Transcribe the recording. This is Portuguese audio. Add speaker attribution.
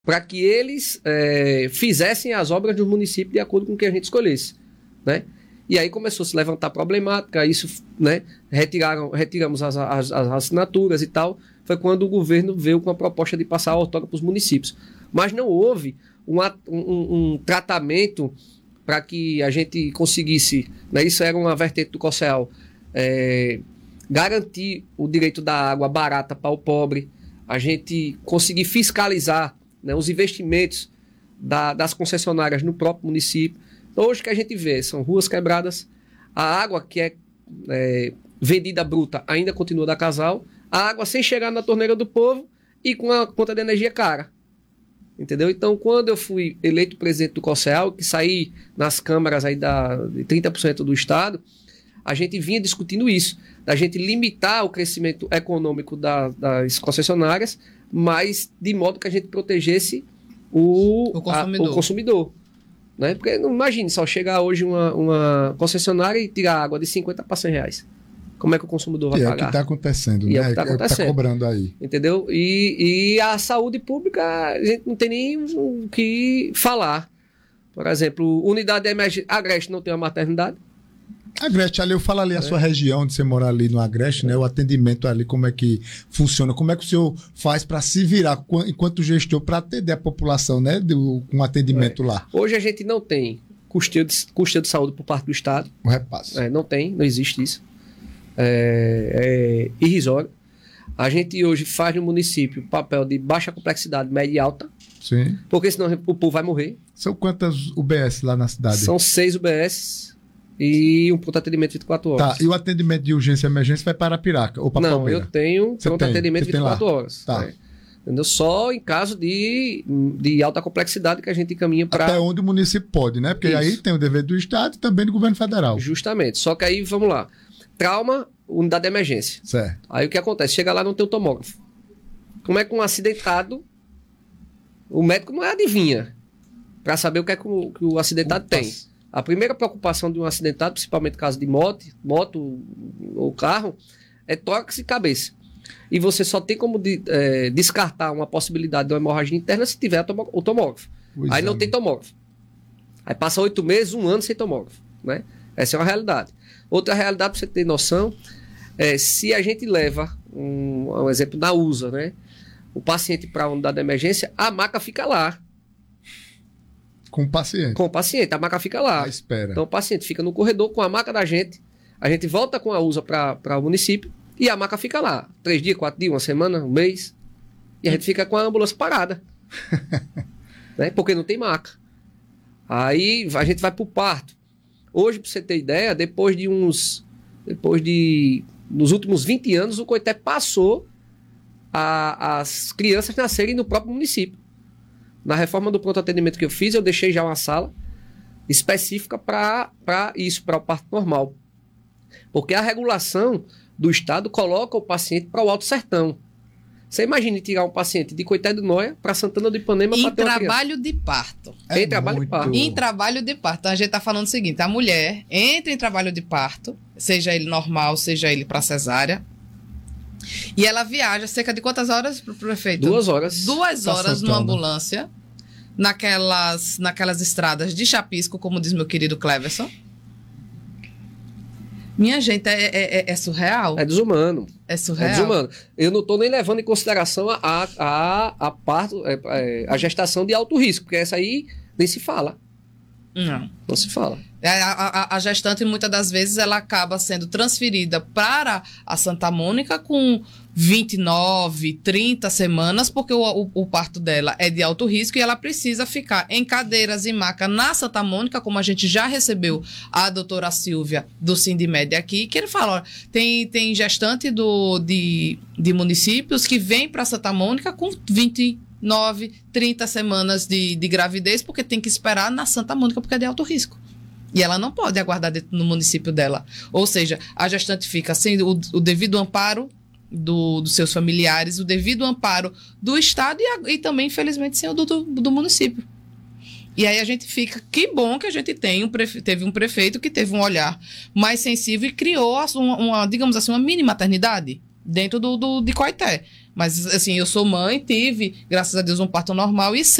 Speaker 1: para que eles fizessem as obras do município de acordo com o que a gente escolhesse, né? E aí começou a se levantar problemática, isso, né? Retiramos as assinaturas e tal. Foi quando o governo veio com a proposta de passar a outorga para os municípios. Mas não houve um tratamento para que a gente conseguisse, né? Isso era uma vertente do COCEAL, garantir o direito da água barata para o pobre, a gente conseguir fiscalizar, né, os investimentos das concessionárias no próprio município. Então, hoje o que a gente vê são ruas quebradas, a água que é vendida bruta ainda continua da Casal, a água sem chegar na torneira do povo e com a conta de energia cara. Entendeu? Então, quando eu fui eleito presidente do COCEAL, que saí nas câmaras aí de 30% do Estado, a gente vinha discutindo isso, da gente limitar o crescimento econômico das concessionárias, mas de modo que a gente protegesse o consumidor. Né? Porque não imagine só chegar hoje uma concessionária e tirar água de 50 para 100 reais. Como é que o consumidor vai pagar?
Speaker 2: É o que está acontecendo,
Speaker 1: né?
Speaker 2: É o que está cobrando aí.
Speaker 1: Entendeu? E a saúde pública, a gente não tem nem o que falar. Por exemplo, unidade de emergência. A Agreste não tem uma maternidade.
Speaker 2: Agreste, ali eu falo ali a sua região, de você morar ali no Agreste, né? O atendimento ali, como é que funciona? Como é que o senhor faz para se virar enquanto gestor para atender a população, né? Com atendimento lá?
Speaker 1: Hoje a gente não tem custeio de saúde por parte do Estado.
Speaker 2: O repasse.
Speaker 1: Não tem, não existe isso. É irrisório. A gente hoje faz no município papel de baixa complexidade, média e alta.
Speaker 2: Sim.
Speaker 1: Porque senão o povo vai morrer.
Speaker 2: São quantas UBS lá na cidade?
Speaker 1: São 6 UBS e um pronto atendimento 24 horas.
Speaker 2: Tá, e o atendimento de urgência e emergência vai para Arapiraca ou para Palmeira?
Speaker 1: Não, eu tenho pronto atendimento 24 horas.
Speaker 2: Tá.
Speaker 1: Né? Entendeu? Só em caso de alta complexidade que a gente encaminha para...
Speaker 2: Até onde o município pode, né? Porque aí tem o dever do Estado e também do governo federal.
Speaker 1: Justamente. Só que aí, vamos lá. Trauma, unidade de emergência.
Speaker 2: Certo.
Speaker 1: Aí o que acontece? Chega lá, não tem o tomógrafo. Como é que um acidentado, o médico não adivinha para saber o que é que o acidentado tem. A primeira preocupação de um acidentado, principalmente no caso de moto ou carro, é tórax e cabeça. E você só tem como descartar uma possibilidade de uma hemorragia interna se tiver o tomógrafo. Aí não tem tomógrafo. Aí passa 8 meses, 1 ano sem tomógrafo. Né? Essa é uma realidade. Outra realidade, para você ter noção, se a gente leva, um exemplo na USA, né? O paciente para a unidade de emergência, a maca fica lá.
Speaker 2: Com o paciente?
Speaker 1: Com o paciente, a maca fica lá.
Speaker 2: Espera.
Speaker 1: Então o paciente fica no corredor com a maca da gente, a gente volta com a USA para o município e a maca fica lá. 3 dias, 4 dias, 1 semana, 1 mês. E a gente fica com a ambulância parada. Né? Porque não tem maca. Aí a gente vai para o parto. Hoje, para você ter ideia, nos últimos 20 anos, o Coité passou as crianças nascerem no próprio município. Na reforma do pronto atendimento que eu fiz, eu deixei já uma sala específica para isso, para o parto normal. Porque a regulação do Estado coloca o paciente para o Alto Sertão. Você imagine tirar um paciente de Coité do Noia para Santana do Ipanema para ter uma criança.
Speaker 3: Em trabalho de parto.
Speaker 1: Em trabalho de parto.
Speaker 3: Em trabalho de parto. Então a gente está falando o seguinte: a mulher entra em trabalho de parto, seja ele normal, seja ele para cesárea, e ela viaja cerca de quantas horas para o prefeito?
Speaker 1: 2 horas.
Speaker 3: 2 horas numa ambulância, naquelas estradas de chapisco, como diz meu querido Cleverson. Minha gente, é surreal.
Speaker 1: É desumano.
Speaker 3: É surreal.
Speaker 1: É desumano. Eu não estou nem levando em consideração a parto, a gestação de alto risco, porque essa aí nem se fala. Não se fala.
Speaker 3: A gestante, muitas das vezes, ela acaba sendo transferida para a Santa Mônica com 29, 30 semanas, porque o parto dela é de alto risco e ela precisa ficar em cadeiras e maca na Santa Mônica, como a gente já recebeu a doutora Silvia do Sindimed aqui, que ele fala, olha, tem gestante de municípios que vem para Santa Mônica com 29, 30 semanas de gravidez, porque tem que esperar na Santa Mônica, porque é de alto risco. E ela não pode aguardar no município dela. Ou seja, a gestante fica sem o devido amparo dos seus familiares, o devido amparo do Estado e também, infelizmente, sem o do município. E aí a gente fica... Que bom que a gente teve um prefeito que teve um olhar mais sensível e criou, digamos assim, uma mini maternidade dentro de Coité. Mas, assim, eu sou mãe, tive, graças a Deus, um parto normal e